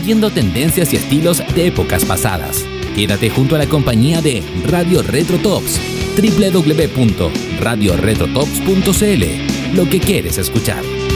compartiendo tendencias y estilos de épocas pasadas. Quédate junto a la compañía de Radio Retro Tops, www.radioretrotops.cl, lo que quieres escuchar.